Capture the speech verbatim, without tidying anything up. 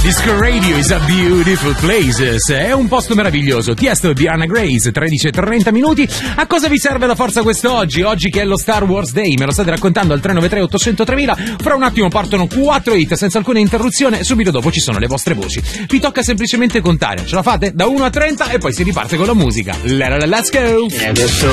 Disco Radio is a beautiful place. È un posto meraviglioso. Tiesto di Anna Grace, tredici e trenta minuti. A cosa vi serve la forza quest'oggi? Oggi che è lo Star Wars Day, me lo state raccontando al tre nove tre otto zero zero tremila. Fra un attimo partono quattro hit senza alcuna interruzione. Subito dopo ci sono le vostre voci. Vi tocca semplicemente contare. Ce la fate? Da uno a trenta e poi si riparte con la musica. Let's go!